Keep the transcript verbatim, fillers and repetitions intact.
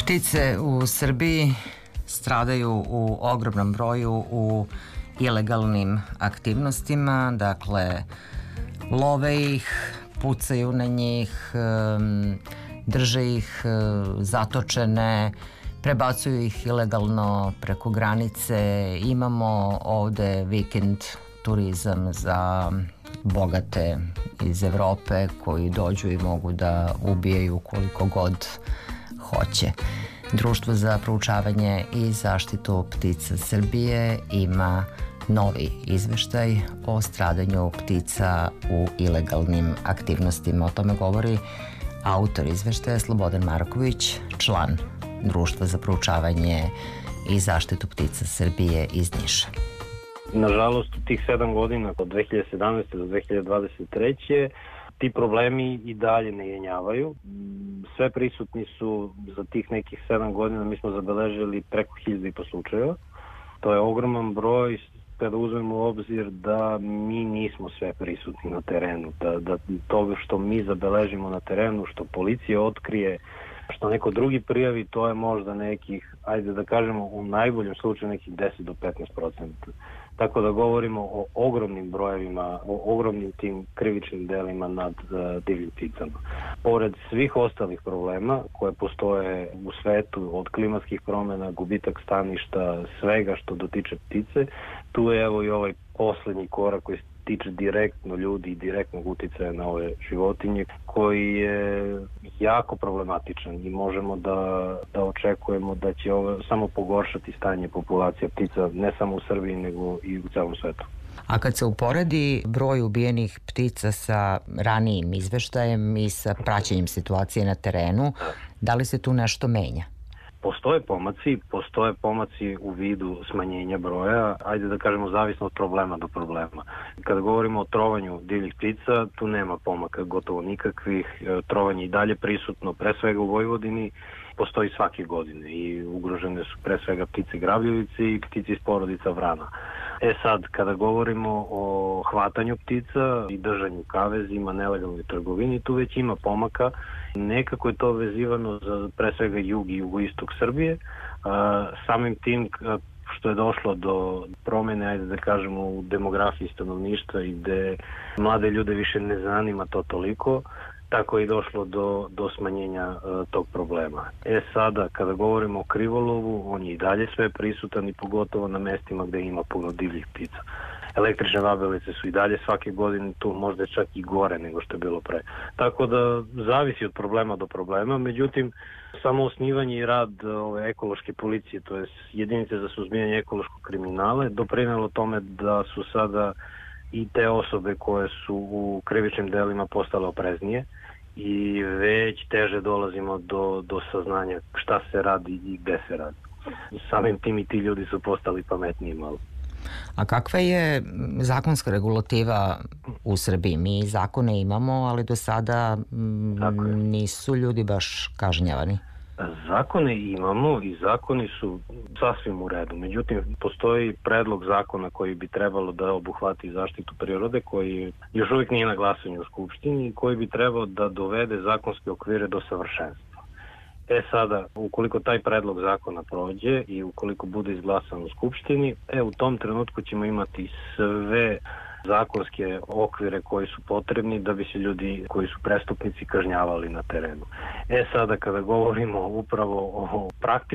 Ptice u Srbiji stradaju u ogromnom broju u ilegalnim aktivnostima, dakle love ih, pucaju na njih, drže ih zatočene, prebacuju ih ilegalno preko granice. Imamo ovde vikend turizam za bogate iz Evrope koji dođu i mogu da ubijaju koliko god hoće. Društvo za proučavanje i zaštitu ptica Srbije ima novi izveštaj o stradanju ptica u ilegalnim aktivnostima. O tome govori autor izveštaja Slobodan Marković, član Društva za proučavanje i zaštitu ptica Srbije iz Niša. Nažalost, u tih sedam godina, od dve hiljade sedamnaeste do dve hiljade dvadeset treće ti problemi i dalje ne jenjavaju. Sve prisutni su za tih nekih sedam godina, mi smo zabeležili preko hiljada i po slučajeva. To je ogroman broj kada uzmemo u obzir da mi nismo sve prisutni na terenu, da, da to što mi zabeležimo na terenu, što policija otkrije, što neko drugi prijavi, to je možda nekih, ajde da kažemo u najboljem slučaju nekih deset do petnaest procenta. Tako da govorimo o ogromnim brojevima, o ogromnim tim krivičnim delima nad uh, divljim pticama. Pored svih ostalih problema koje postoje u svetu, od klimatskih promjena, gubitak staništa, svega što dotiče ptice, tu je evo i ovaj poslednji korak koji tiče direktno ljudi i direktnog uticaja na ove životinje, koji je jako problematičan i možemo da, da očekujemo da će ovo samo pogoršati stanje populacija ptica ne samo u Srbiji nego i u celom svetu. A kad se uporedi broj ubijenih ptica sa ranijim izveštajem i sa praćenjem situacije na terenu, da li se tu nešto menja? Postoje pomaci, postoje pomaci u vidu smanjenja broja, ajde da kažemo zavisno od problema do problema. Kada govorimo o trovanju divljih ptica, tu nema pomaka gotovo nikakvih, trovanje i dalje prisutno, pre svega u Vojvodini, postoji svake godine i ugrožene su pre svega ptice grabljivice i ptice iz porodica vrana. E sad, kada govorimo o hvatanju ptica i držanju kavezima, nelegalnoj trgovini, tu već ima pomaka. Nekako je to vezivano za pre svega jug i jugoistok Srbije. A, samim tim što je došlo do promene, ajde da kažemo, u demografiji stanovništva i gde mlade ljude više ne zanima to toliko, tako je i došlo do, do smanjenja uh, tog problema. E sada, kada govorimo o krivolovu, on je i dalje sve prisutan i pogotovo na mestima gde ima puno divljih ptica. Električne vabelice su i dalje svake godine tu, možda čak i gore nego što je bilo pre. Tako da zavisi od problema do problema, međutim, samo osnivanje i rad ove ekološke policije, to je jedinice za suzbijanje ekološkog kriminala, je doprinelo tome da su sada i te osobe koje su u krivičnim delima postale opreznije i već teže dolazimo do, do saznanja šta se radi i gde se radi. Samim tim i ti ljudi su postali pametniji malo. A kakva je zakonska regulativa u Srbiji? Mi zakone imamo, ali do sada m, nisu ljudi baš kažnjavani. Zakone imamo i zakoni su sasvim u redu. Međutim, postoji predlog zakona koji bi trebalo da obuhvati zaštitu prirode, koji još uvijek nije na glasanju u Skupštini i koji bi trebao da dovede zakonske okvire do savršenstva. E sada, ukoliko taj predlog zakona prođe i ukoliko bude izglasan u Skupštini, e u tom trenutku ćemo imati sve zakonske okvire koji su potrebni da bi se ljudi koji su prestupnici kažnjavali na terenu. E sada, kada govorimo upravo o praktičnosti